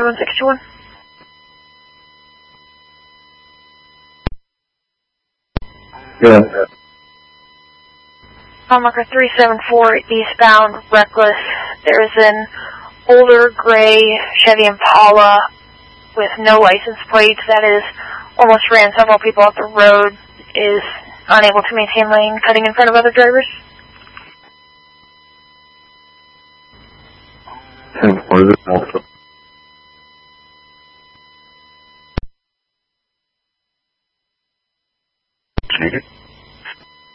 161. Yeah. Marker 374 eastbound, reckless. There is an older gray Chevy Impala with no license plate that is almost ran several people off the road, is unable to maintain lane, cutting in front of other drivers. And what is it also?